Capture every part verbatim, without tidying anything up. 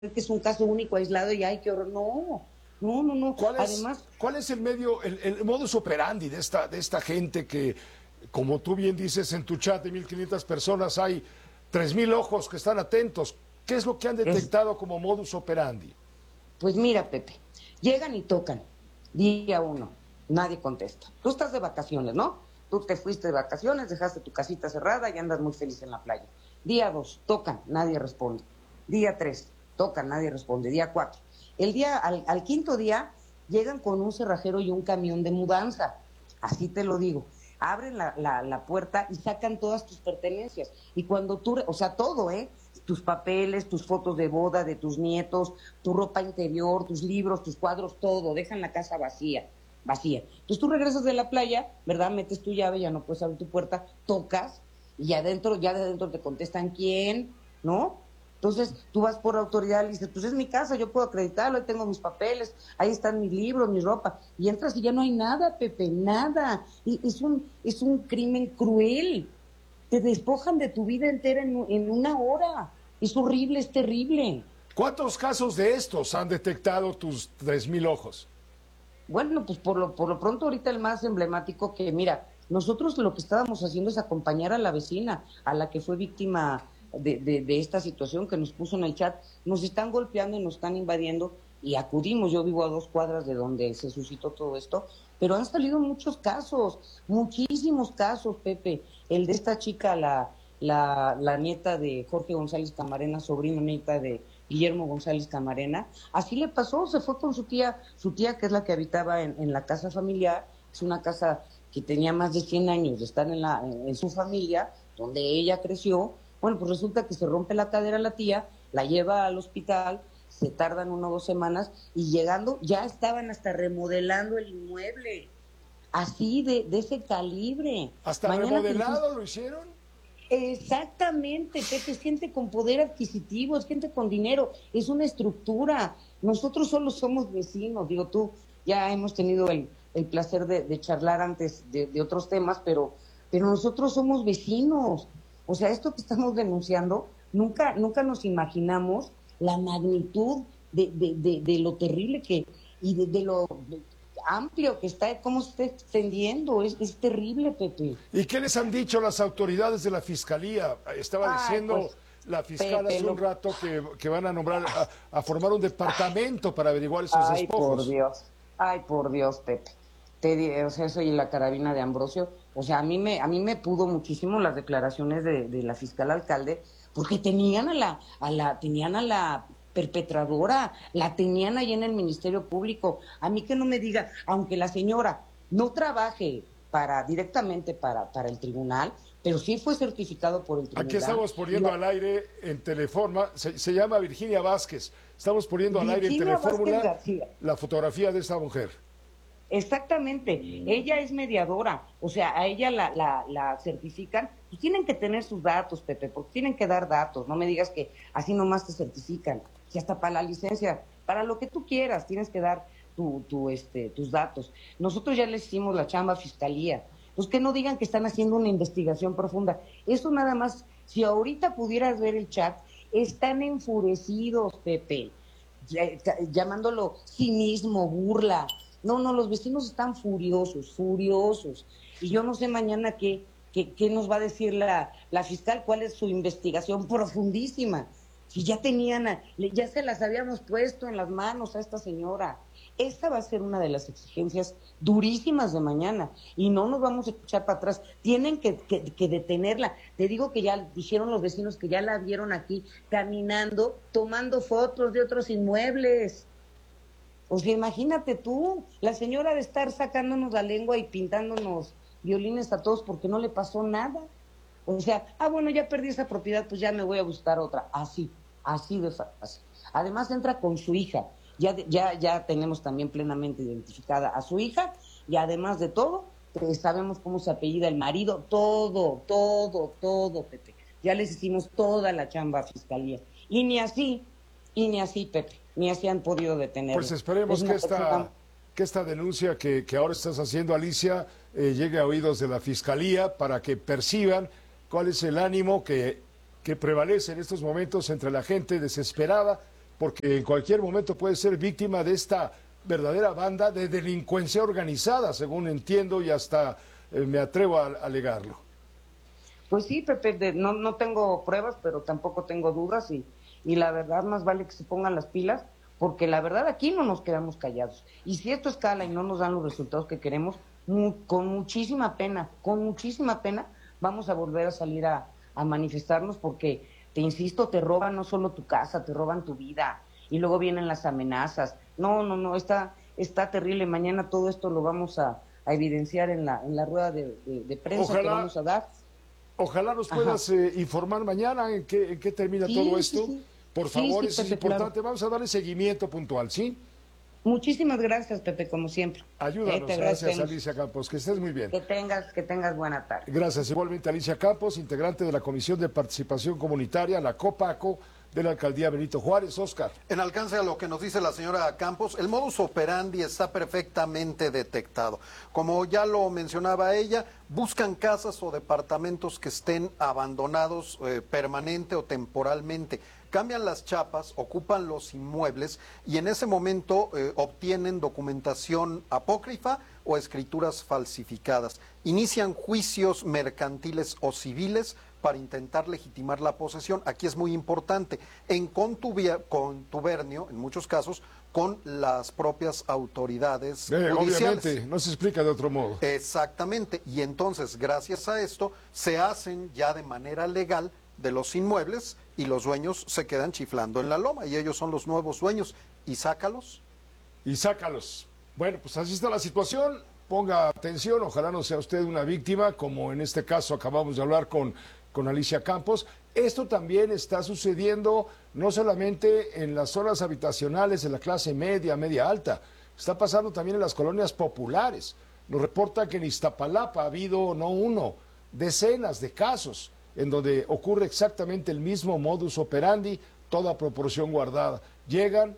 que es un caso único, aislado y ay, qué horror. No, no, no, no. ¿Cuál es, Además, cuál es el medio, el, el modus operandi de esta, de esta gente que, como tú bien dices en tu chat de mil quinientas personas, hay tres mil ojos que están atentos? ¿Qué es lo que han es, detectado como modus operandi? pues mira, Pepe, llegan y tocan, día uno, nadie contesta. Tú estás de vacaciones, ¿no? Tú te fuiste de vacaciones, dejaste tu casita cerrada y andas muy feliz en la playa. Día dos, tocan, nadie responde. Día tres, tocan, nadie responde. Día cuatro. El día, al, al quinto día, llegan con un cerrajero y un camión de mudanza. Así te lo digo. Abren la, la, la puerta y sacan todas tus pertenencias. Y cuando tú, o sea, todo, ¿eh? Tus papeles, tus fotos de boda de tus nietos, tu ropa interior, tus libros, tus cuadros, todo. Dejan la casa vacía, vacía. Entonces tú regresas de la playa, ¿verdad? Metes tu llave, ya no puedes abrir tu puerta, tocas y adentro, ya de adentro te contestan quién, ¿no? Entonces, tú vas por autoridad y dices, pues es mi casa, yo puedo acreditarlo, ahí tengo mis papeles, ahí están mis libros, mi ropa. Y entras y ya no hay nada, Pepe, nada. Y es un, es un crimen cruel. Te despojan de tu vida entera en, en una hora. Es horrible, es terrible. ¿Cuántos casos de estos han detectado tus tres mil ojos? Bueno, pues por lo, por lo pronto ahorita el más emblemático que, mira, nosotros lo que estábamos haciendo es acompañar a la vecina, a la que fue víctima de, de, de esta situación que nos puso en el chat. Nos están golpeando y nos están invadiendo y acudimos. Yo vivo a dos cuadras de donde se suscitó todo esto, pero han salido muchos casos, muchísimos casos, Pepe. El de esta chica, la, la, la nieta de Jorge González Camarena, sobrina nieta de Guillermo González Camarena, así le pasó, se fue con su tía, su tía que es la que habitaba en, en la casa familiar, es una casa que tenía más de cien años de estar en, la, en, en su familia, donde ella creció. Bueno, pues resulta que se rompe la cadera la tía, la lleva al hospital, se tardan una o dos semanas y llegando ya estaban hasta remodelando el inmueble, así de, de ese calibre. ¿Hasta Mañana remodelado lo hicieron? Exactamente, Pepe, es gente con poder adquisitivo, es gente con dinero, es una estructura. Nosotros solo somos vecinos, digo tú, ya hemos tenido el, el placer de, de charlar antes de, de otros temas, pero, pero nosotros somos vecinos. O sea, esto que estamos denunciando, nunca, nunca nos imaginamos la magnitud de, de, de, de lo terrible que, y de, de lo de, amplio que está, cómo se está extendiendo, es, es terrible, Pepe. ¿Y qué les han dicho las autoridades de la Fiscalía? Estaba Ay, diciendo pues, la fiscal Pepe, hace un lo... rato que, que van a nombrar, a, a formar un departamento para averiguar esos Ay, por despojos. Dios, ay, por Dios, Pepe. Te di- o sea, eso y la carabina de Ambrosio. O sea, a mí me, a mí me pudo muchísimo las declaraciones de, de la fiscal alcalde, porque tenían a la, a la, tenían a la perpetradora, la tenían ahí en el Ministerio Público. A mí que no me diga, aunque la señora no trabaje para, directamente para, para el tribunal, pero sí fue certificado por el Aquí tribunal. estamos Y poniendo la, al aire en Teleforma, se, se llama Virginia Vázquez. Estamos poniendo al aire en Virginia Vázquez Telefórmula García. la fotografía de esta mujer. Exactamente, ella es mediadora, o sea, a ella la, la, la certifican, pues tienen que tener sus datos, Pepe, porque tienen que dar datos, no me digas que así nomás te certifican, que hasta para la licencia, para lo que tú quieras, tienes que dar tu, tu, este, tus datos. Nosotros ya les hicimos la chamba a Fiscalía, pues que no digan que están haciendo una investigación profunda, eso nada más, si ahorita pudieras ver el chat, están enfurecidos, Pepe, llamándolo cinismo, burla. No, no, los vecinos están furiosos, furiosos. Y yo no sé mañana qué, qué, qué nos va a decir la, la fiscal, cuál es su investigación profundísima. Si ya tenían, a, ya se las habíamos puesto en las manos a esta señora. Esta va a ser una de las exigencias durísimas de mañana y no nos vamos a echar para atrás. Tienen que, que, que detenerla. Te digo que ya dijeron los vecinos que ya la vieron aquí caminando, tomando fotos de otros inmuebles. O sea, imagínate tú, la señora de estar sacándonos la lengua y pintándonos violines a todos porque no le pasó nada. O sea, ah, bueno, ya perdí esa propiedad, pues ya me voy a buscar otra. Así, así de fácil. Además entra con su hija. Ya, ya, ya tenemos también plenamente identificada a su hija y además de todo, pues sabemos cómo se apellida el marido, todo, todo, todo, Pepe. Ya les hicimos toda la chamba a Fiscalía. Y ni así, y ni así, Pepe. Ni así han podido detenerlo. Pues esperemos que esta, persona... que esta denuncia que, que ahora estás haciendo, Alicia, eh, llegue a oídos de la Fiscalía para que perciban cuál es el ánimo que, que prevalece en estos momentos entre la gente desesperada porque en cualquier momento puede ser víctima de esta verdadera banda de delincuencia organizada, según entiendo y hasta eh, me atrevo a, a alegarlo. Pues sí, Pepe, de, no, no tengo pruebas, pero tampoco tengo dudas y, y la verdad más vale que se pongan las pilas, porque la verdad aquí no nos quedamos callados. Y si esto escala y no nos dan los resultados que queremos, mu con muchísima pena, con muchísima pena, vamos a volver a salir a, a manifestarnos porque, te insisto, te roban no solo tu casa, te roban tu vida y luego vienen las amenazas. No, no, no, está, está terrible. Mañana todo esto lo vamos a, a evidenciar en la, en la rueda de, de, de prensa Ojalá. que vamos a dar. Ojalá nos puedas eh, informar mañana en qué, en qué termina sí, todo esto. Sí, sí. Por favor, sí, sí, eso Pepe, es importante. Claro. Vamos a darle seguimiento puntual, ¿sí? Muchísimas gracias, Pepe, como siempre. Ayúdanos, eh, gracias, Alicia Campos. Que estés muy bien. Que tengas, que tengas buena tarde. Gracias. Igualmente, Alicia Campos, integrante de la Comisión de Participación Comunitaria, la COPACO, de la Alcaldía Benito Juárez. Oscar. En alcance a lo que nos dice la señora Campos, el modus operandi está perfectamente detectado. Como ya lo mencionaba ella, buscan casas o departamentos que estén abandonados eh, permanente o temporalmente. Cambian las chapas, ocupan los inmuebles y en ese momento eh, obtienen documentación apócrifa o escrituras falsificadas. Inician juicios mercantiles o civiles para intentar legitimar la posesión. Aquí es muy importante, en contubernio, en muchos casos, con las propias autoridades eh, judiciales. Obviamente, no se explica de otro modo. Exactamente, y entonces, gracias a esto, se hacen ya de manera legal de los inmuebles y los dueños se quedan chiflando en la loma y ellos son los nuevos dueños. Y sácalos. Y sácalos. Bueno, pues así está la situación. Ponga atención, ojalá no sea usted una víctima, como en este caso acabamos de hablar con, con Alicia Campos. Esto también está sucediendo no solamente en las zonas habitacionales de la clase media, media alta, está pasando también en las colonias populares. Nos reporta que en Iztapalapa ha habido no uno, decenas de casos en donde ocurre exactamente el mismo modus operandi, toda proporción guardada. Llegan,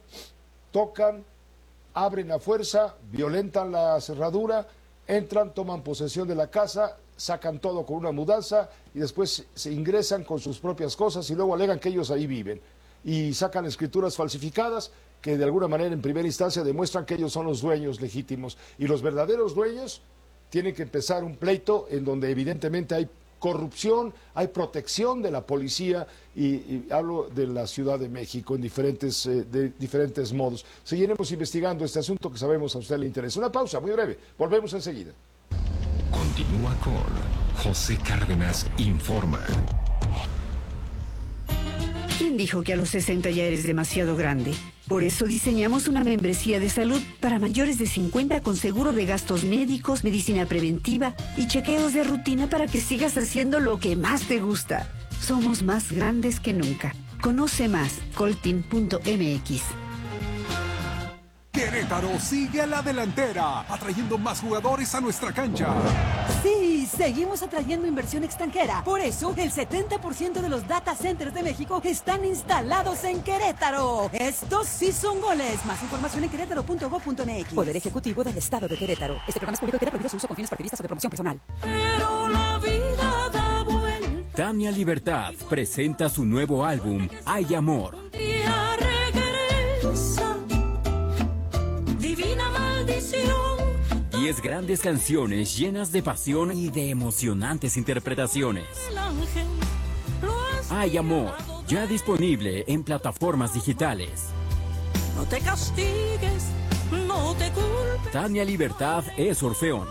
tocan, abren a fuerza, violentan la cerradura, entran, toman posesión de la casa, sacan todo con una mudanza y después se ingresan con sus propias cosas y luego alegan que ellos ahí viven. Y sacan escrituras falsificadas que de alguna manera en primera instancia demuestran que ellos son los dueños legítimos. Y los verdaderos dueños tienen que empezar un pleito en donde evidentemente hay corrupción, hay protección de la policía y, y hablo de la Ciudad de México en diferentes, eh, de diferentes modos. Seguiremos investigando este asunto que sabemos a usted le interesa. Una pausa muy breve, volvemos enseguida. Continúa con José Cárdenas Informa. ¿Quién dijo que a los sesenta ya eres demasiado grande? Por eso diseñamos una membresía de salud para mayores de cincuenta con seguro de gastos médicos, medicina preventiva y chequeos de rutina para que sigas haciendo lo que más te gusta. Somos más grandes que nunca. Conoce más, coltin punto m x. Querétaro sigue a la delantera, atrayendo más jugadores a nuestra cancha. Sí, seguimos atrayendo inversión extranjera. Por eso, el setenta por ciento de los data centers de México están instalados en Querétaro. Estos sí son goles. Más información en querétaro punto gob punto m x. Poder Ejecutivo del Estado de Querétaro. Este programa es público y queda prohibido su uso con fines partidistas o de promoción personal. Pero la vida da vuelta. Tania Libertad presenta su nuevo álbum, Hay Amor. Diez grandes canciones llenas de pasión y de emocionantes interpretaciones. Hay Amor, ya disponible en plataformas digitales. No te castigues, no te culpes. Tania Libertad es Orfeón.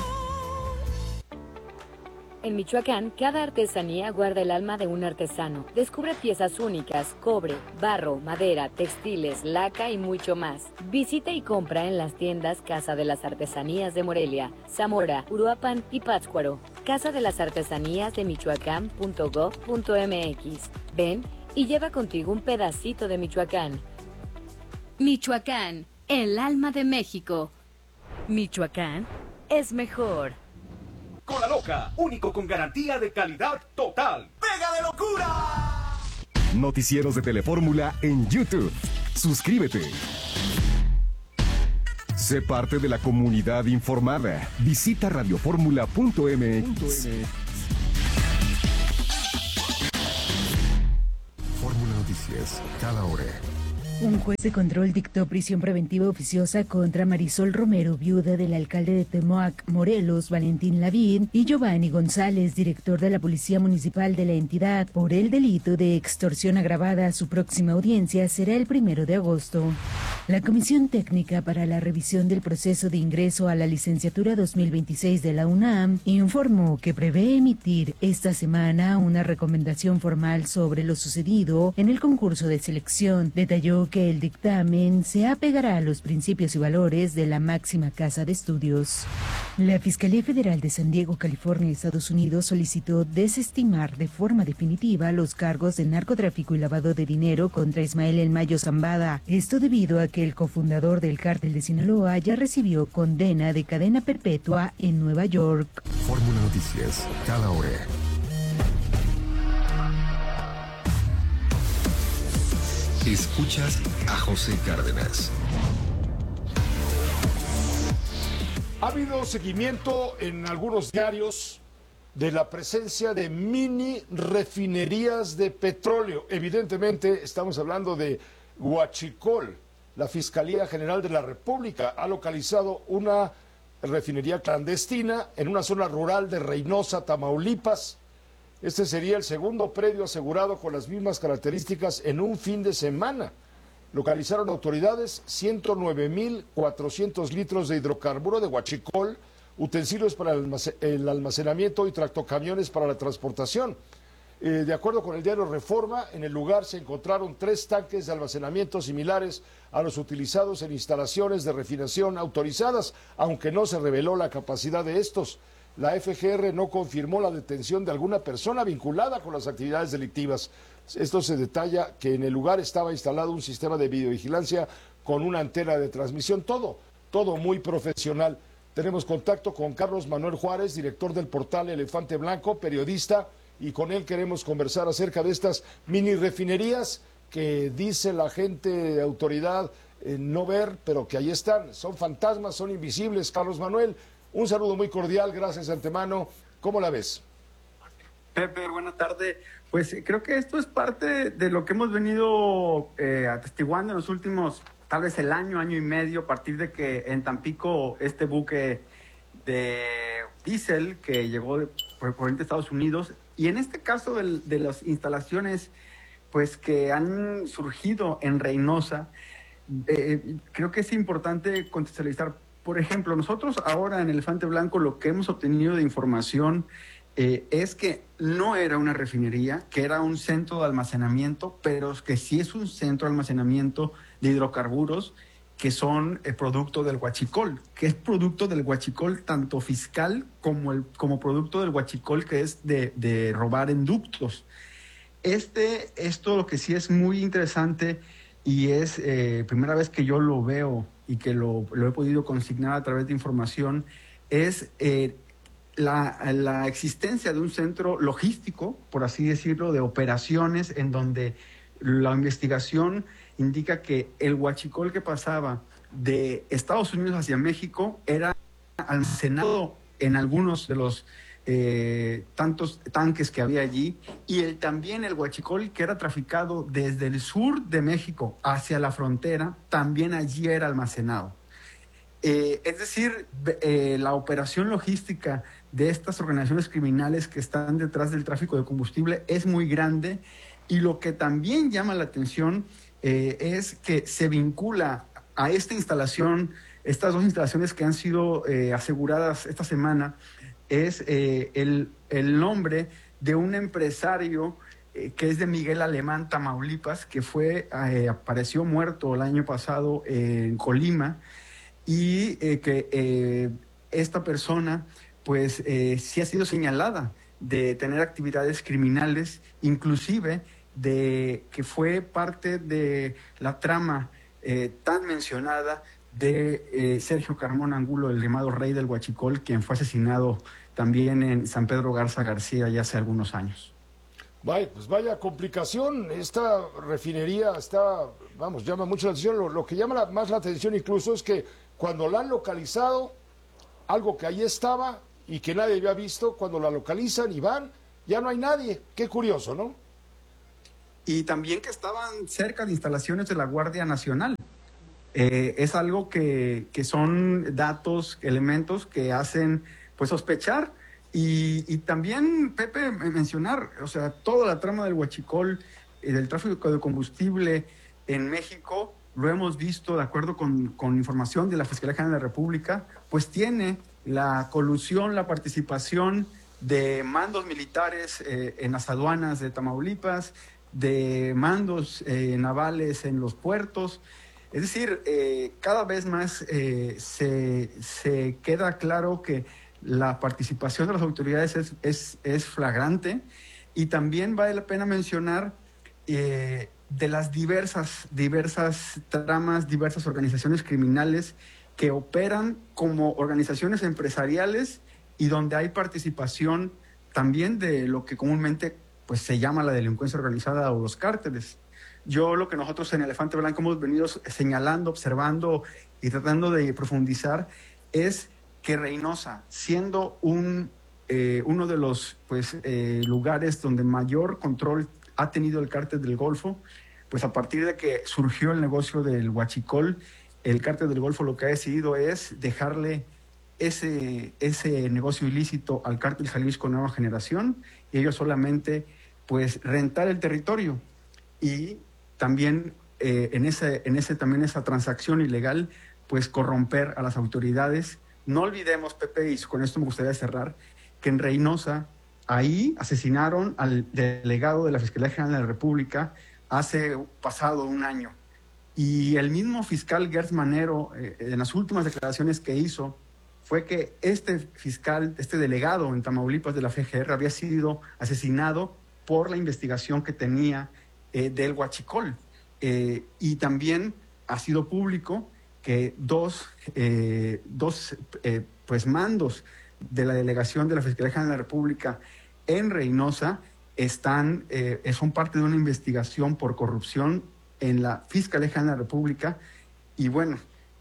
En Michoacán, cada artesanía guarda el alma de un artesano. Descubre piezas únicas, cobre, barro, madera, textiles, laca y mucho más. Visita y compra en las tiendas Casa de las Artesanías de Morelia, Zamora, Uruapan y Pátzcuaro. Casa de las Artesanías de Michoacán punto gob punto m x. Ven y lleva contigo un pedacito de Michoacán. Michoacán, el alma de México. Michoacán es mejor. Cola Loca, único con garantía de calidad total. ¡Pega de locura! Noticieros de Telefórmula en YouTube. Suscríbete. Sé parte de la comunidad informada. Visita radioformula punto m x. Fórmula Noticias, cada hora. Un juez de control dictó prisión preventiva oficiosa contra Marisol Romero, viuda del alcalde de Temoac, Morelos, Valentín Lavín, y Giovanni González, director de la Policía Municipal de la entidad, por el delito de extorsión agravada. Su próxima audiencia será el primero de agosto. La Comisión Técnica para la Revisión del Proceso de Ingreso a la Licenciatura dos mil veintiséis de la UNAM informó que prevé emitir esta semana una recomendación formal sobre lo sucedido en el concurso de selección. Detalló que el dictamen se apegará a los principios y valores de la máxima casa de estudios. La Fiscalía Federal de San Diego, California, Estados Unidos, solicitó desestimar de forma definitiva los cargos de narcotráfico y lavado de dinero contra Ismael El Mayo Zambada. Esto debido a que el cofundador del cártel de Sinaloa ya recibió condena de cadena perpetua en Nueva York. Fórmula Noticias, cada hora. Escuchas a José Cárdenas. Ha habido seguimiento en algunos diarios de la presencia de mini refinerías de petróleo. Evidentemente estamos hablando de Huachicol. La Fiscalía General de la República ha localizado una refinería clandestina en una zona rural de Reynosa, Tamaulipas. Este sería el segundo predio asegurado con las mismas características en un fin de semana. Localizaron autoridades ciento nueve mil cuatrocientos litros de hidrocarburo de huachicol, utensilios para el almacenamiento y tractocamiones para la transportación. Eh, de acuerdo con el diario Reforma, en el lugar se encontraron tres tanques de almacenamiento similares a los utilizados en instalaciones de refinación autorizadas, aunque no se reveló la capacidad de estos. La F G R no confirmó la detención de alguna persona vinculada con las actividades delictivas. Esto se detalla que en el lugar estaba instalado un sistema de videovigilancia con una antena de transmisión. Todo, todo muy profesional. Tenemos contacto con Carlos Manuel Juárez, director del portal Elefante Blanco, periodista, y con él queremos conversar acerca de estas mini refinerías que dice la gente de autoridad eh, no ver, pero que ahí están. Son fantasmas, son invisibles. Carlos Manuel, un saludo muy cordial, gracias de antemano. ¿Cómo la ves? Pepe, buena tarde. Pues creo que esto es parte de lo que hemos venido eh, atestiguando en los últimos, tal vez el año, año y medio, a partir de que en Tampico este buque de diésel que llegó de, por, por Estados Unidos, y en este caso de, de las instalaciones pues que han surgido en Reynosa, eh, creo que es importante contextualizar. Por ejemplo, nosotros ahora en Elefante Blanco lo que hemos obtenido de información eh, es que no era una refinería, que era un centro de almacenamiento, pero que sí es un centro de almacenamiento de hidrocarburos que son el producto del huachicol, que es producto del huachicol tanto fiscal como, el, como producto del huachicol que es de, de robar en ductos. Este, esto lo que sí es muy interesante y es eh, primera vez que yo lo veo y que lo, lo he podido consignar a través de información, es eh, la, la existencia de un centro logístico, por así decirlo, de operaciones en donde la investigación indica que el huachicol que pasaba de Estados Unidos hacia México era almacenado en algunos de los eh, tantos tanques que había allí, y el, también el huachicol que era traficado desde el sur de México hacia la frontera, también allí era almacenado. Eh, es decir, eh, la operación logística de estas organizaciones criminales que están detrás del tráfico de combustible es muy grande, y lo que también llama la atención eh, es que se vincula a esta instalación, estas dos instalaciones que han sido eh, aseguradas esta semana, es eh, el, el nombre de un empresario eh, que es de Miguel Alemán, Tamaulipas, que fue eh, apareció muerto el año pasado eh, en Colima, y eh, que eh, esta persona pues eh, sí ha sido señalada de tener actividades criminales, inclusive de que fue parte de la trama eh, tan mencionada de eh, Sergio Carmona Angulo, el llamado Rey del Huachicol, quien fue asesinado también en San Pedro Garza García ya hace algunos años. Vaya, pues vaya complicación. Esta refinería está, vamos, llama mucho la atención. Lo, lo que llama la, más la atención incluso es que cuando la han localizado, algo que ahí estaba y que nadie había visto, cuando la localizan y van, ya no hay nadie. Qué curioso, ¿no? y también que estaban cerca de instalaciones de la Guardia Nacional. Eh, es algo que, que son datos, elementos que hacen pues sospechar y, y también, Pepe, mencionar, o sea, toda la trama del huachicol y del tráfico de combustible en México, lo hemos visto de acuerdo con, con información de la Fiscalía General de la República, pues tiene la colusión, la participación de mandos militares eh, en las aduanas de Tamaulipas, de mandos eh, navales en los puertos. Es decir, eh, cada vez más eh, se, se queda claro que la participación de las autoridades es, es, es flagrante, y también vale la pena mencionar eh, de las diversas, diversas tramas, diversas organizaciones criminales que operan como organizaciones empresariales y donde hay participación también de lo que comúnmente pues, se llama la delincuencia organizada o los cárteles. Yo lo que nosotros en Elefante Blanco hemos venido señalando, observando y tratando de profundizar es que Reynosa, siendo un, eh, uno de los pues, eh, lugares donde mayor control ha tenido el cártel del Golfo, pues a partir de que surgió el negocio del huachicol, el cártel del Golfo lo que ha decidido es dejarle ese, ese negocio ilícito al cártel Jalisco Nueva Generación, y ellos solamente pues rentar el territorio y también eh, en, ese, en ese también esa transacción ilegal pues corromper a las autoridades. No olvidemos, Pepe, y con esto me gustaría cerrar, que en Reynosa ahí asesinaron al delegado de la Fiscalía General de la República hace pasado un año, y el mismo fiscal Gertz Manero eh, en las últimas declaraciones que hizo fue que este fiscal, este delegado en Tamaulipas de la F G R había sido asesinado por la investigación que tenía eh, del huachicol. Eh, y también ha sido público que dos, eh, dos eh, pues mandos de la delegación de la Fiscalía General de la República en Reynosa están, eh, son parte de una investigación por corrupción en la Fiscalía General de la República, y bueno,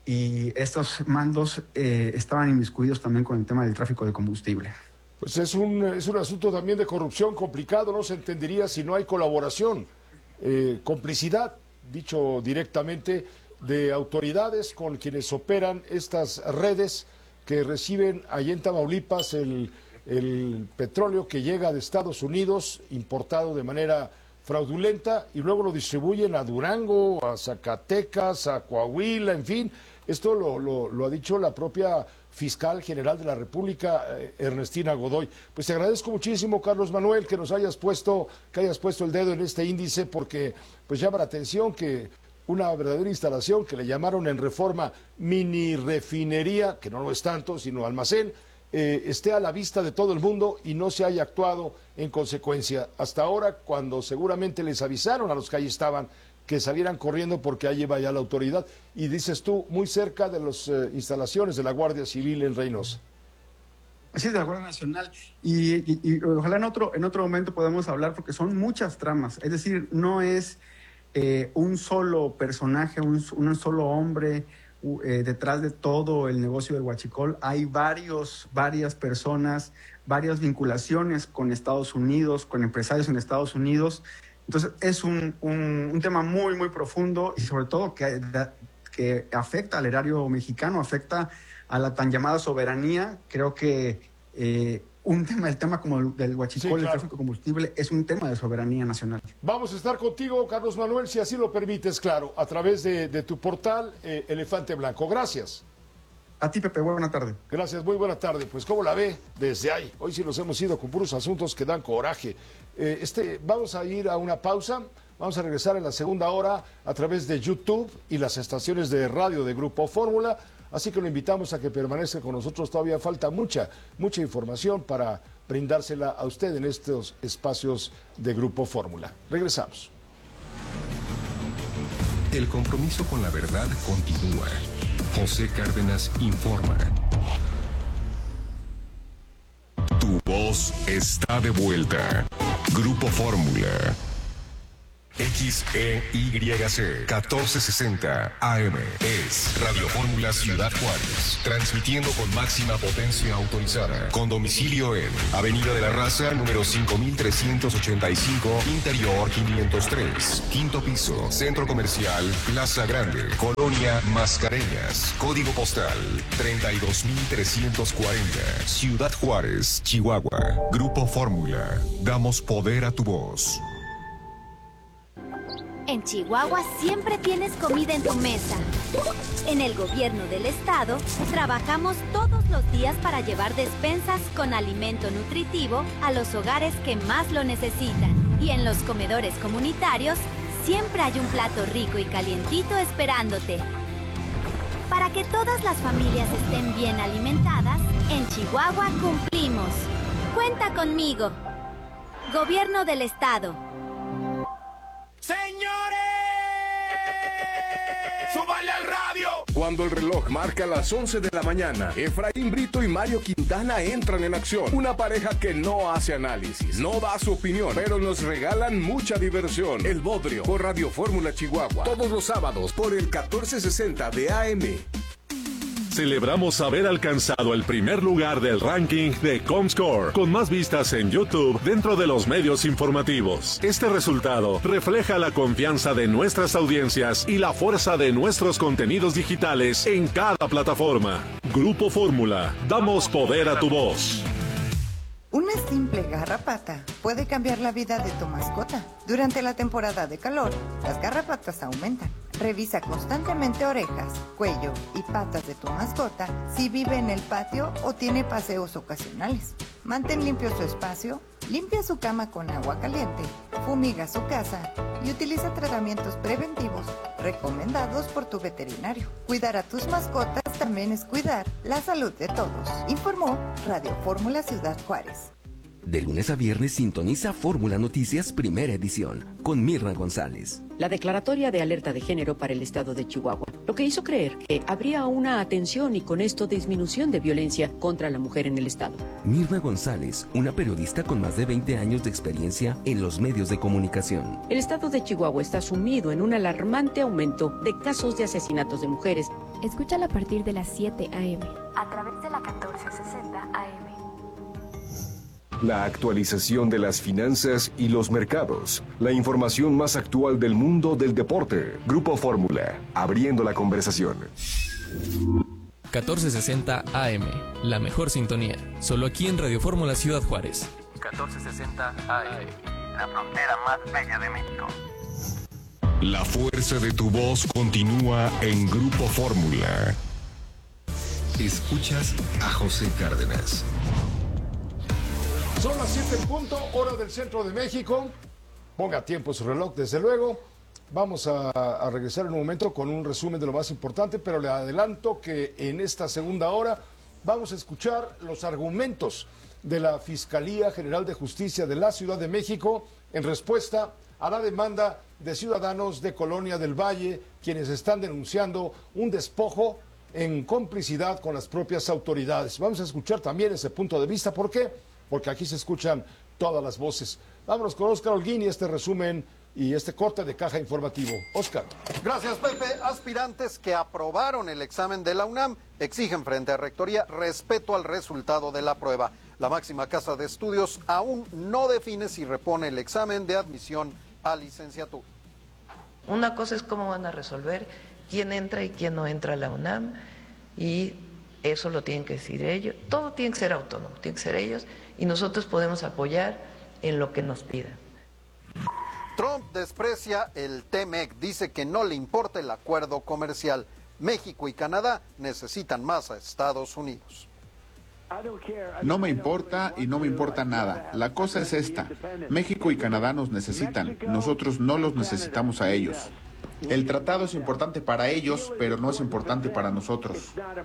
y estos mandos eh, estaban inmiscuidos también con el tema del tráfico de combustible. Pues es un, es un asunto también de corrupción complicado, no se entendería si no hay colaboración, eh, complicidad, dicho directamente, de autoridades con quienes operan estas redes que reciben allí en Tamaulipas el, el petróleo que llega de Estados Unidos, importado de manera fraudulenta, y luego lo distribuyen a Durango, a Zacatecas, a Coahuila, en fin. Esto lo, lo, lo ha dicho la propia fiscal general de la República, Ernestina Godoy. Pues te agradezco muchísimo, Carlos Manuel, que nos hayas puesto, que hayas puesto el dedo en este índice, porque pues llama la atención que una verdadera instalación que le llamaron en Reforma mini refinería, que no lo es tanto, sino almacén, eh, esté a la vista de todo el mundo y no se haya actuado en consecuencia. Hasta ahora, cuando seguramente les avisaron a los que allí estaban que salieran corriendo porque ahí va ya la autoridad. Y dices tú, muy cerca de las eh, instalaciones de la Guardia Civil en Reynosa. Así es, de la Guardia Nacional. Y, y, y ojalá en otro, en otro momento podamos hablar, porque son muchas tramas. Es decir, no es eh, un solo personaje, un, un solo hombre eh, detrás de todo el negocio del huachicol. Hay varios, varias personas, varias vinculaciones con Estados Unidos, con empresarios en Estados Unidos. Entonces es un, un, un tema muy, muy profundo, y sobre todo que, que afecta al erario mexicano, afecta a la tan llamada soberanía. Creo que eh, un tema, el tema como el del huachicol, sí, claro, el tráfico de combustible, es un tema de soberanía nacional. Vamos a estar contigo, Carlos Manuel, si así lo permites, claro, a través de, de tu portal eh, Elefante Blanco. Gracias. A ti, Pepe, buena tarde. Gracias, muy buena tarde. Pues, ¿cómo la ve? Desde ahí. Hoy sí nos hemos ido con puros asuntos que dan coraje. Eh, este, vamos a ir a una pausa. Vamos a regresar en la segunda hora a través de YouTube y las estaciones de radio de Grupo Fórmula. Así que lo invitamos a que permanezca con nosotros. Todavía falta mucha, mucha información para brindársela a usted en estos espacios de Grupo Fórmula. Regresamos. El compromiso con la verdad continúa. José Cárdenas informa. Tu voz está de vuelta. Grupo Fórmula. X E Y C catorce sesenta A M es Radio Fórmula Ciudad Juárez, transmitiendo con máxima potencia autorizada, con domicilio en Avenida de la Raza, número cinco mil trescientos ochenta y cinco, Interior quinientos tres, quinto piso, Centro Comercial Plaza Grande, Colonia Mascareñas, código postal treinta y dos mil trescientos cuarenta, Ciudad Juárez, Chihuahua. Grupo Fórmula, damos poder a tu voz. En Chihuahua siempre tienes comida en tu mesa. En el gobierno del estado, trabajamos todos los días para llevar despensas con alimento nutritivo a los hogares que más lo necesitan. Y en los comedores comunitarios, siempre hay un plato rico y calientito esperándote. Para que todas las familias estén bien alimentadas, en Chihuahua cumplimos. Cuenta conmigo. Gobierno del estado. ¡Señores! ¡Súbale al radio! Cuando el reloj marca las once de la mañana, Efraín Brito y Mario Quintana entran en acción. Una pareja que no hace análisis, no da su opinión, pero nos regalan mucha diversión. El Bodrio, por Radio Fórmula Chihuahua. Todos los sábados por el catorce sesenta de A M. Celebramos haber alcanzado el primer lugar del ranking de Comscore, con más vistas en YouTube dentro de los medios informativos. Este resultado refleja la confianza de nuestras audiencias y la fuerza de nuestros contenidos digitales en cada plataforma. Grupo Fórmula, damos poder a tu voz. Una simple garrapata puede cambiar la vida de tu mascota. Durante la temporada de calor, las garrapatas aumentan. Revisa constantemente orejas, cuello y patas de tu mascota si vive en el patio o tiene paseos ocasionales. Mantén limpio su espacio, limpia su cama con agua caliente, fumiga su casa y utiliza tratamientos preventivos recomendados por tu veterinario. Cuidar a tus mascotas también es cuidar la salud de todos. Informó Radio Fórmula Ciudad Juárez. De lunes a viernes sintoniza Fórmula Noticias Primera Edición con Mirna González. La declaratoria de alerta de género para el estado de Chihuahua, lo que hizo creer que habría una atención y con esto disminución de violencia contra la mujer en el estado. Mirna González, una periodista con más de veinte años de experiencia en los medios de comunicación. El estado de Chihuahua está sumido en un alarmante aumento de casos de asesinatos de mujeres. Escúchala a partir de las siete a eme. A través de la catorce sesenta A M. La actualización de las finanzas y los mercados. La información más actual del mundo del deporte. Grupo Fórmula, abriendo la conversación. catorce sesenta A M, la mejor sintonía. Solo aquí en Radio Fórmula Ciudad Juárez. catorce sesenta A M, la frontera más bella de México. La fuerza de tu voz continúa en Grupo Fórmula. Escuchas a José Cárdenas. Son las siete en punto, hora del centro de México. Ponga a tiempo su reloj, desde luego. Vamos a, a regresar en un momento con un resumen de lo más importante, pero le adelanto que en esta segunda hora vamos a escuchar los argumentos de la Fiscalía General de Justicia de la Ciudad de México en respuesta a la demanda de ciudadanos de Colonia del Valle, quienes están denunciando un despojo en complicidad con las propias autoridades. Vamos a escuchar también ese punto de vista. ¿Por qué? Porque aquí se escuchan todas las voces. Vámonos con Óscar Holguín y este resumen y este corte de caja informativo. Óscar. Gracias, Pepe. Aspirantes que aprobaron el examen de la UNAM exigen frente a Rectoría respeto al resultado de la prueba. La máxima casa de estudios aún no define si repone el examen de admisión a licenciatura. Una cosa es cómo van a resolver quién entra y quién no entra a la UNAM, y eso lo tienen que decir ellos. Todo tiene que ser autónomo, tiene que ser ellos, y nosotros podemos apoyar en lo que nos pidan. Trump desprecia el T M E C, dice que no le importa el acuerdo comercial. México y Canadá necesitan más a Estados Unidos. No me importa y no me importa nada. La cosa es esta. México y Canadá nos necesitan. Nosotros no los necesitamos a ellos. El tratado es importante para ellos, pero no es importante para nosotros.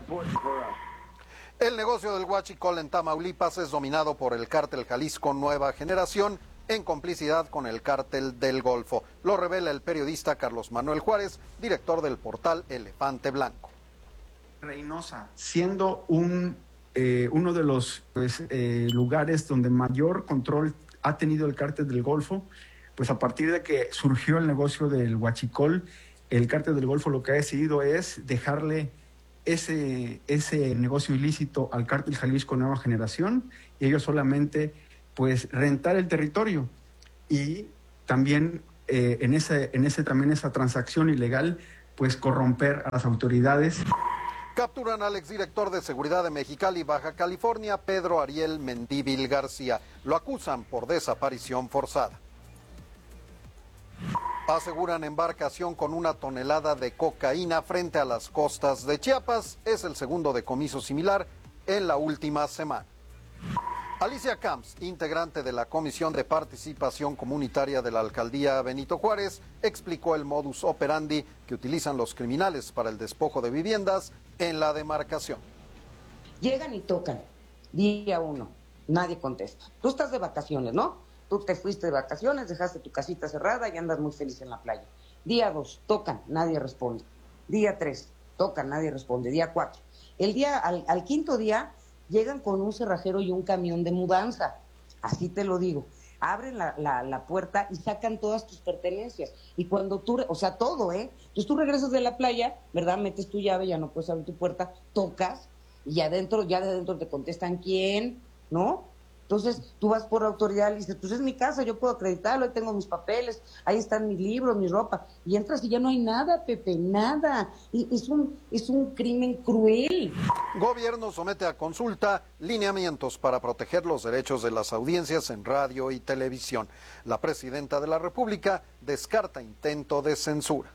El negocio del huachicol en Tamaulipas es dominado por el cártel Jalisco Nueva Generación en complicidad con el cártel del Golfo. Lo revela el periodista Carlos Manuel Juárez, director del portal Elefante Blanco. Reynosa, siendo un, eh, uno de los pues, eh, lugares donde mayor control ha tenido el cártel del Golfo, pues a partir de que surgió el negocio del huachicol, el Cártel del Golfo lo que ha decidido es dejarle ese, ese negocio ilícito al Cártel Jalisco Nueva Generación y ellos solamente pues rentar el territorio y también eh, en, ese, en ese también esa transacción ilegal pues corromper a las autoridades. Capturan al exdirector de Seguridad de Mexicali, Baja California, Pedro Ariel Mendívil García. Lo acusan por desaparición forzada. Aseguran embarcación con una tonelada de cocaína frente a las costas de Chiapas. Es el segundo decomiso similar en la última semana. Alicia Camps, integrante de la Comisión de Participación Comunitaria de la Alcaldía Benito Juárez, explicó el modus operandi que utilizan los criminales para el despojo de viviendas en la demarcación. Llegan y tocan, día uno, nadie contesta. Tú estás de vacaciones, ¿no? Tú te fuiste de vacaciones, dejaste tu casita cerrada y andas muy feliz en la playa. Día dos, tocan, nadie responde. Día tres, tocan, nadie responde. Día cuatro. El día, al, al quinto día, llegan con un cerrajero y un camión de mudanza, así te lo digo. Abren la, la, la puerta y sacan todas tus pertenencias. Y cuando tú, o sea, todo, ¿eh? Entonces tú regresas de la playa, ¿verdad? Metes tu llave, ya no puedes abrir tu puerta, tocas, y adentro, ya de adentro te contestan quién, ¿no? Entonces tú vas por autoridad y dices, pues es mi casa, yo puedo acreditarlo, ahí tengo mis papeles, ahí están mis libros, mi ropa. Y entras y ya no hay nada, Pepe, nada. Y es un, es un crimen cruel. Gobierno somete a consulta lineamientos para proteger los derechos de las audiencias en radio y televisión. La presidenta de la República descarta intento de censura.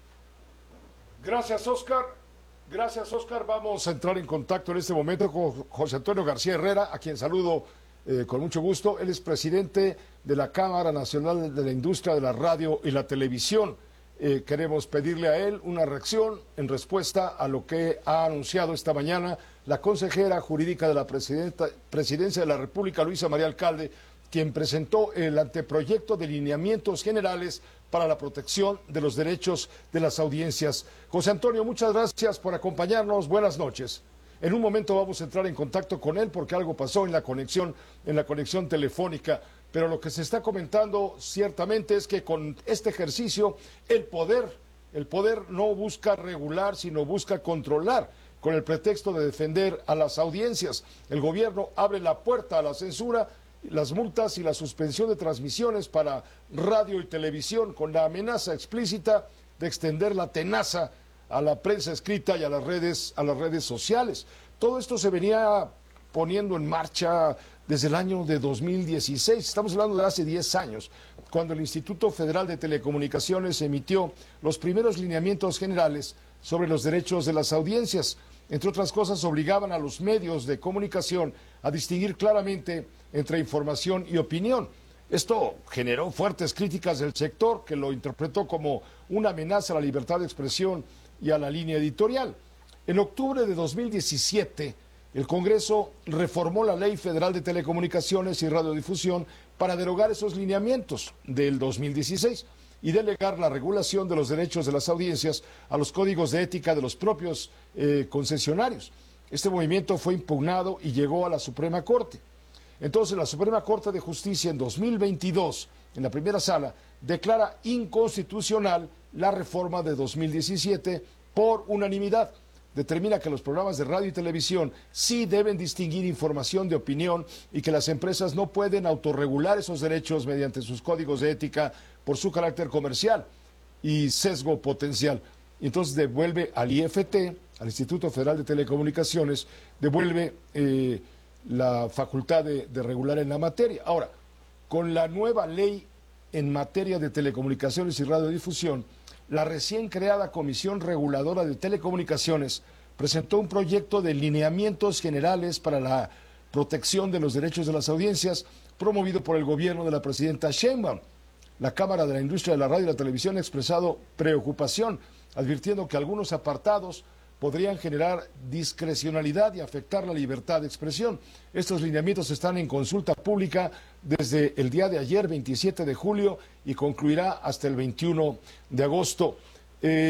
Gracias, Oscar. Gracias, Oscar. Vamos a entrar en contacto en este momento con José Antonio García Herrera, a quien saludo Eh, con mucho gusto. Él es presidente de la Cámara Nacional de la Industria de la Radio y la Televisión. Eh, queremos pedirle a él una reacción en respuesta a lo que ha anunciado esta mañana la consejera jurídica de la presidenta, Presidencia de la República, Luisa María Alcalde, quien presentó el anteproyecto de lineamientos generales para la protección de los derechos de las audiencias. José Antonio, muchas gracias por acompañarnos. Buenas noches. En un momento vamos a entrar en contacto con él porque algo pasó en la conexión, en la conexión telefónica. Pero lo que se está comentando ciertamente es que con este ejercicio el poder, el poder no busca regular, sino busca controlar, con el pretexto de defender a las audiencias. El gobierno abre la puerta a la censura, las multas y la suspensión de transmisiones para radio y televisión, con la amenaza explícita de extender la tenaza a la prensa escrita y a las redes, a las redes sociales. Todo esto se venía poniendo en marcha desde el año de dos mil dieciséis, estamos hablando de hace diez años, cuando el Instituto Federal de Telecomunicaciones emitió los primeros lineamientos generales sobre los derechos de las audiencias. Entre otras cosas, obligaban a los medios de comunicación a distinguir claramente entre información y opinión. Esto generó fuertes críticas del sector, que lo interpretó como una amenaza a la libertad de expresión y a la línea editorial. En octubre de dos mil diecisiete, el Congreso reformó la Ley Federal de Telecomunicaciones y Radiodifusión para derogar esos lineamientos del dos mil dieciséis y delegar la regulación de los derechos de las audiencias a los códigos de ética de los propios eh, concesionarios. Este movimiento fue impugnado y llegó a la Suprema Corte. Entonces, la Suprema Corte de Justicia en dos mil veintidós, en la primera sala, declara inconstitucional la reforma de dos mil diecisiete por unanimidad. Determina que los programas de radio y televisión sí deben distinguir información de opinión y que las empresas no pueden autorregular esos derechos mediante sus códigos de ética por su carácter comercial y sesgo potencial. Y entonces devuelve al I F T, al Instituto Federal de Telecomunicaciones, devuelve eh, la facultad de, de regular en la materia. Ahora, con la nueva ley en materia de telecomunicaciones y radiodifusión, la recién creada Comisión Reguladora de Telecomunicaciones presentó un proyecto de lineamientos generales para la protección de los derechos de las audiencias, promovido por el gobierno de la presidenta Sheinbaum. La Cámara de la Industria de la Radio y la Televisión ha expresado preocupación, advirtiendo que algunos apartados podrían generar discrecionalidad y afectar la libertad de expresión. Estos lineamientos están en consulta pública desde el día de ayer, veintisiete de julio, y concluirá hasta el veintiuno de agosto. Eh,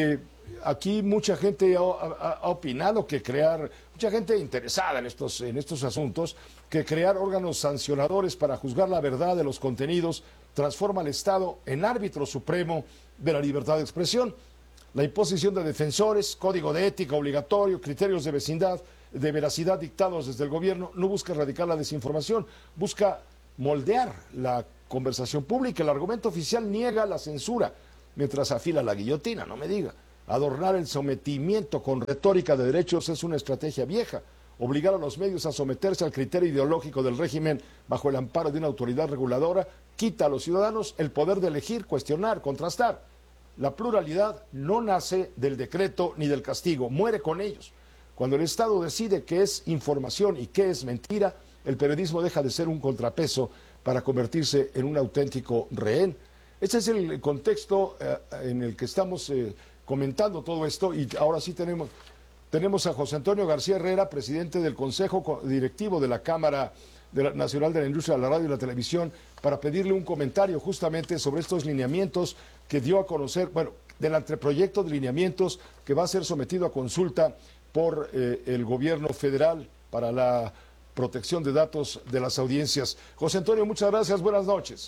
aquí mucha gente ha, ha, ha opinado que crear, mucha gente interesada en estos, en estos asuntos, que crear órganos sancionadores para juzgar la verdad de los contenidos transforma al Estado en árbitro supremo de la libertad de expresión. La imposición de defensores, código de ética obligatorio, criterios de vecindad, de veracidad dictados desde el gobierno, no busca erradicar la desinformación, busca moldear la conversación pública. El argumento oficial niega la censura, mientras afila la guillotina, no me diga. Adornar el sometimiento con retórica de derechos es una estrategia vieja. Obligar a los medios a someterse al criterio ideológico del régimen bajo el amparo de una autoridad reguladora quita a los ciudadanos el poder de elegir, cuestionar, contrastar. La pluralidad no nace del decreto ni del castigo, muere con ellos. Cuando el Estado decide qué es información y qué es mentira, el periodismo deja de ser un contrapeso para convertirse en un auténtico rehén. Ese es el contexto eh, en el que estamos eh, comentando todo esto, y ahora sí tenemos, tenemos a José Antonio García Herrera, presidente del Consejo Directivo de la Cámara de la Nacional de la Industria de la Radio y la Televisión, para pedirle un comentario justamente sobre estos lineamientos que dio a conocer, bueno, del anteproyecto de lineamientos que va a ser sometido a consulta por eh, el gobierno federal para la protección de datos de las audiencias. José Antonio, muchas gracias, buenas noches.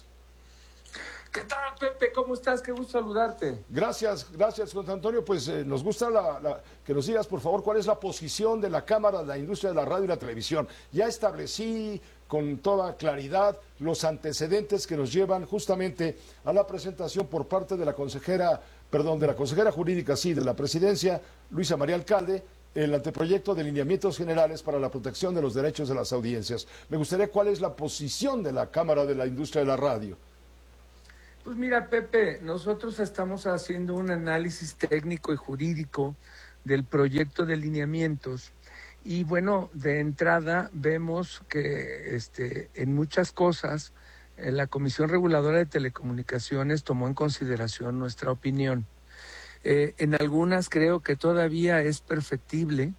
¿Qué tal, Pepe? ¿Cómo estás? Qué gusto saludarte. Gracias, gracias, José Antonio. Pues eh, nos gusta la, la, que nos digas, por favor, cuál es la posición de la Cámara de la Industria de la Radio y la Televisión. Ya establecí con toda claridad los antecedentes que nos llevan justamente a la presentación por parte de la consejera, perdón, de la consejera jurídica, sí, de la Presidencia, Luisa María Alcalde, el anteproyecto de lineamientos generales para la protección de los derechos de las audiencias. Me gustaría cuál es la posición de la Cámara de la Industria de la Radio. Pues mira, Pepe, nosotros estamos haciendo un análisis técnico y jurídico del proyecto de lineamientos y bueno, de entrada vemos que este, en muchas cosas eh, la Comisión Reguladora de Telecomunicaciones tomó en consideración nuestra opinión. Eh, en algunas creo que todavía es perfectible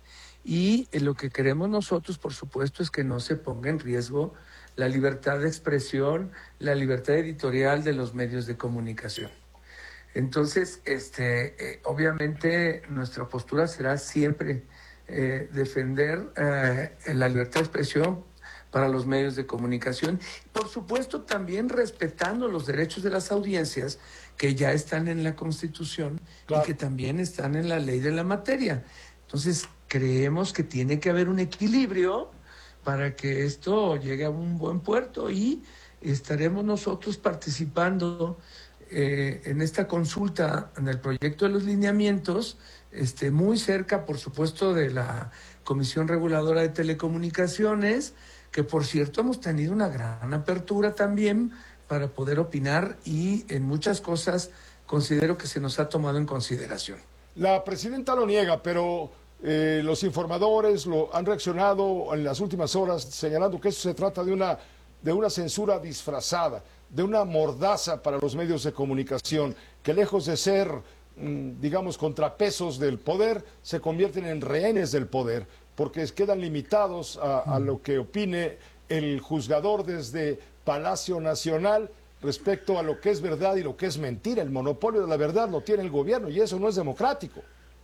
y eh, lo que queremos nosotros, por supuesto, es que no se ponga en riesgo la libertad de expresión, la libertad editorial de los medios de comunicación. Entonces, este, eh, obviamente nuestra postura será siempre eh, defender eh, la libertad de expresión para los medios de comunicación. Por supuesto, también respetando los derechos de las audiencias que ya están en la Constitución, claro, y que también están en la ley de la materia. Entonces, creemos que tiene que haber un equilibrio para que esto llegue a un buen puerto y estaremos nosotros participando eh, en esta consulta en el proyecto de los lineamientos, este, muy cerca, por supuesto, de la Comisión Reguladora de Telecomunicaciones, que por cierto hemos tenido una gran apertura también para poder opinar y en muchas cosas considero que se nos ha tomado en consideración. La presidenta lo niega, pero eh, los informadores lo han reaccionado en las últimas horas señalando que esto se trata de una, de una censura disfrazada, de una mordaza para los medios de comunicación, que lejos de ser, mm, digamos, contrapesos del poder, se convierten en rehenes del poder, porque quedan limitados a, a lo que opine el juzgador desde Palacio Nacional respecto a lo que es verdad y lo que es mentira. El monopolio de la verdad lo tiene el gobierno y eso no es democrático.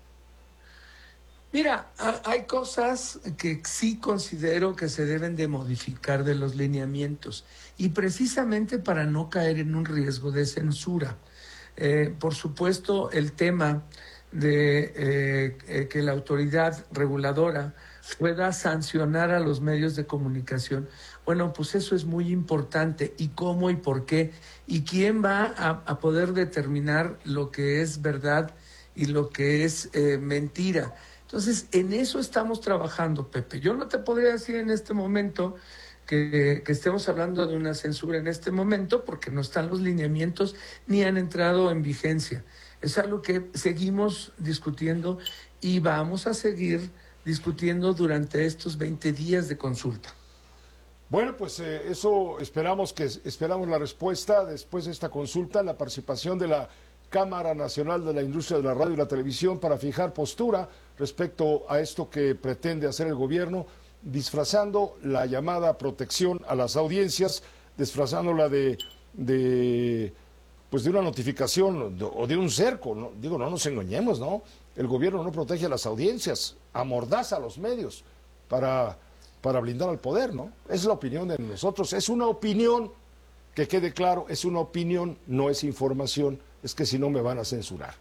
Mira, hay cosas que sí considero que se deben de modificar de los lineamientos y precisamente para no caer en un riesgo de censura. Eh, por supuesto, el tema de eh, eh, que la autoridad reguladora pueda sancionar a los medios de comunicación. Bueno, pues eso es muy importante. ¿Y cómo y por qué? ¿Y quién va a, a poder determinar lo que es verdad y lo que es eh, mentira? Entonces, en eso estamos trabajando, Pepe. Yo no te podría decir en este momento que, que estemos hablando de una censura en este momento porque no están los lineamientos ni han entrado en vigencia. Es algo que seguimos discutiendo y vamos a seguir discutiendo durante estos veinte días de consulta. Bueno, pues eh, eso esperamos que esperamos la respuesta después de esta consulta, la participación de la Cámara Nacional de la Industria de la Radio y la Televisión para fijar postura respecto a esto que pretende hacer el gobierno, disfrazando la llamada protección a las audiencias, disfrazándola de, de pues de una notificación o de un cerco, ¿no? Digo, no nos engañemos, ¿no? el gobierno no protege a las audiencias, amordaza a los medios para, para blindar al poder, ¿no? Es la opinión de nosotros, es una opinión, que quede claro, es una opinión, no es información, es que si no me van a censurar.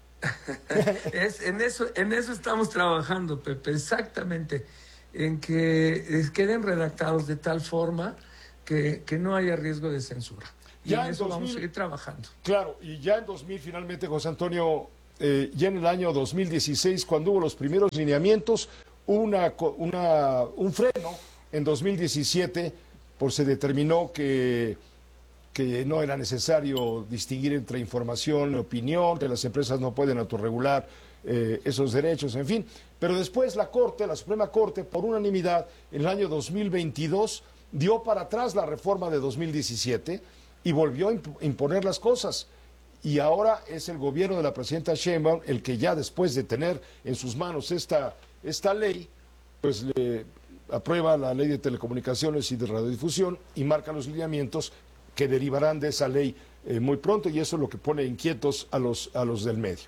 es, en, eso, en eso estamos trabajando, Pepe, exactamente, en que queden redactados de tal forma que, que no haya riesgo de censura. Y ya en eso dos mil, vamos a ir trabajando. Claro, y ya en dos mil finalmente, José Antonio, eh, ya en el año dos mil dieciséis, cuando hubo los primeros lineamientos, una, una, un freno en dos mil diecisiete, por se determinó que, que no era necesario distinguir entre información y opinión, que las empresas no pueden autorregular eh, esos derechos, en fin. Pero después la Corte, la Suprema Corte, por unanimidad, en el año dos mil veintidós, dio para atrás la reforma de dos mil diecisiete y volvió a imponer las cosas. Y ahora es el gobierno de la presidenta Sheinbaum el que ya después de tener en sus manos esta, esta ley, pues le aprueba la ley de telecomunicaciones y de radiodifusión y marca los lineamientos que derivarán de esa ley eh, muy pronto, y eso es lo que pone inquietos a los, a los del medio.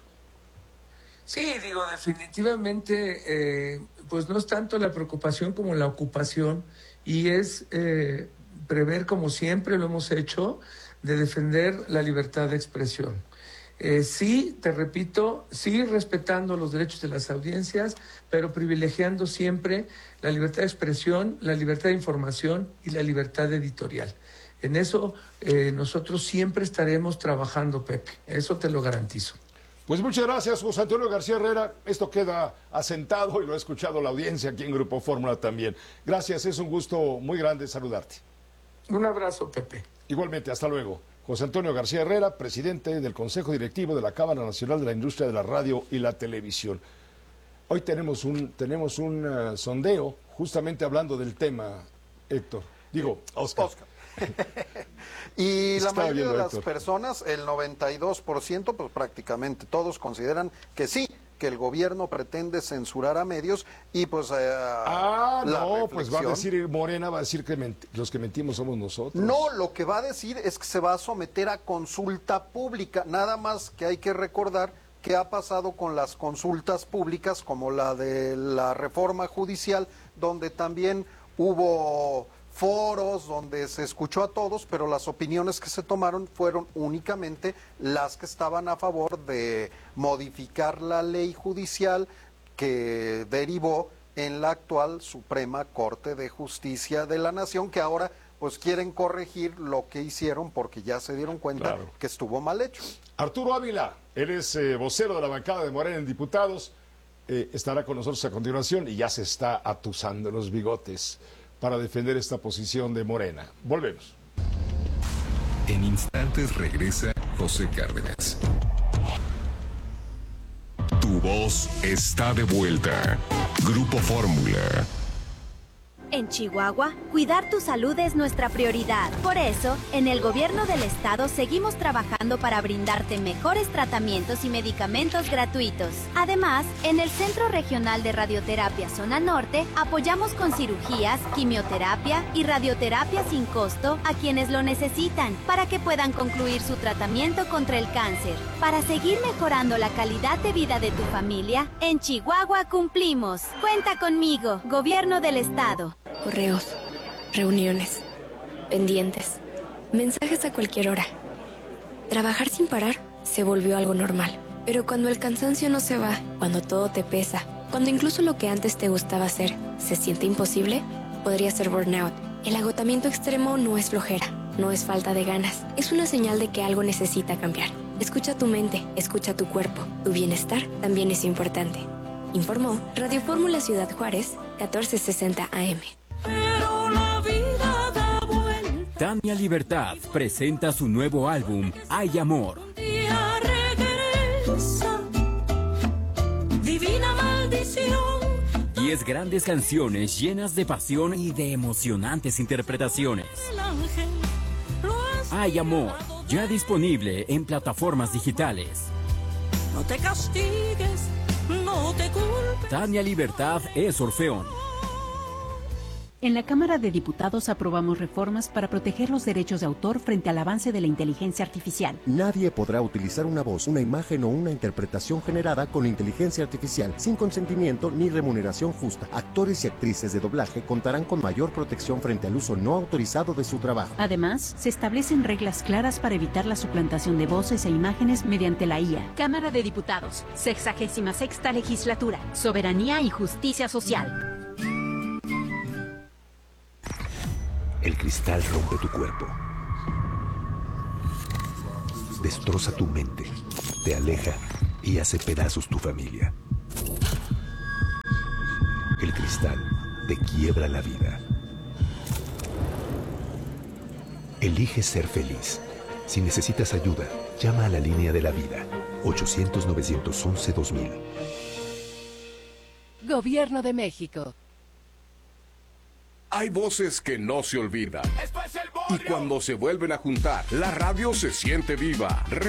Sí, digo, definitivamente, eh, pues no es tanto la preocupación como la ocupación, y es eh, prever, como siempre lo hemos hecho, de defender la libertad de expresión. Eh, sí, te repito, sí respetando los derechos de las audiencias, pero privilegiando siempre la libertad de expresión, la libertad de información y la libertad editorial. En eso eh, nosotros siempre estaremos trabajando, Pepe, eso te lo garantizo. Pues muchas gracias, José Antonio García Herrera. Esto queda asentado y lo ha escuchado la audiencia aquí en Grupo Fórmula también. Gracias, es un gusto muy grande saludarte. Un abrazo, Pepe. Igualmente, hasta luego. José Antonio García Herrera, presidente del Consejo Directivo de la Cámara Nacional de la Industria de la Radio y la Televisión. Hoy tenemos un, tenemos un uh, sondeo justamente hablando del tema, Héctor. Digo, Oscar. Oscar. Y la Estaba mayoría de las Héctor. personas, el noventa y dos por ciento, pues prácticamente todos consideran que sí, que el gobierno pretende censurar a medios y pues eh, ah la no pues va a reflexión- decir Morena, va a decir que menti- los que mentimos somos nosotros. No, lo que va a decir es que se va a someter a consulta pública, nada más que hay que recordar qué ha pasado con las consultas públicas como la de la reforma judicial, donde también hubo foros donde se escuchó a todos, pero las opiniones que se tomaron fueron únicamente las que estaban a favor de modificar la ley judicial que derivó en la actual Suprema Corte de Justicia de la Nación, que ahora pues quieren corregir lo que hicieron porque ya se dieron cuenta Claro. que estuvo mal hecho. Arturo Ávila, eres eh, vocero de la bancada de Morena en Diputados, eh, estará con nosotros a continuación y ya se está atusando los bigotes para defender esta posición de Morena. Volvemos. En instantes regresa José Cárdenas. Tu voz está de vuelta. Grupo Fórmula. En Chihuahua, cuidar tu salud es nuestra prioridad. Por eso, en el gobierno del estado seguimos trabajando para brindarte mejores tratamientos y medicamentos gratuitos. Además, en el Centro Regional de Radioterapia Zona Norte, apoyamos con cirugías, quimioterapia y radioterapia sin costo a quienes lo necesitan para que puedan concluir su tratamiento contra el cáncer. Para seguir mejorando la calidad de vida de tu familia, en Chihuahua cumplimos. Cuenta conmigo, Gobierno del Estado. Correos, reuniones, pendientes, mensajes a cualquier hora. Trabajar sin parar se volvió algo normal. Pero cuando el cansancio no se va, cuando todo te pesa, cuando incluso lo que antes te gustaba hacer se siente imposible, podría ser burnout. El agotamiento extremo no es flojera, no es falta de ganas. Es una señal de que algo necesita cambiar. Escucha tu mente, escucha tu cuerpo. Tu bienestar también es importante. Informó Radio Fórmula Ciudad Juárez, catorce sesenta A M. Pero la vida da vuelta. Tania Libertad presenta su nuevo álbum, Hay Amor. Día regresa. Divina maldición. Diez grandes canciones llenas de pasión y de emocionantes interpretaciones. El ángel lo has Hay Amor, ya disponible en plataformas digitales. No te castigues, no te culpes. Tania Libertad es Orfeón. En la Cámara de Diputados aprobamos reformas para proteger los derechos de autor frente al avance de la inteligencia artificial. Nadie podrá utilizar una voz, una imagen o una interpretación generada con inteligencia artificial sin consentimiento ni remuneración justa. Actores y actrices de doblaje contarán con mayor protección frente al uso no autorizado de su trabajo. Además, se establecen reglas claras para evitar la suplantación de voces e imágenes mediante la I A. Cámara de Diputados, sexagésima sexta legislatura, soberanía y justicia social. El cristal rompe tu cuerpo, destroza tu mente, te aleja y hace pedazos tu familia. El cristal te quiebra la vida. Elige ser feliz. Si necesitas ayuda, llama a la línea de la vida, ochocientos, novecientos once, dos mil. Gobierno de México. Hay voces que no se olvidan. Y cuando se vuelven a juntar, la radio se siente viva.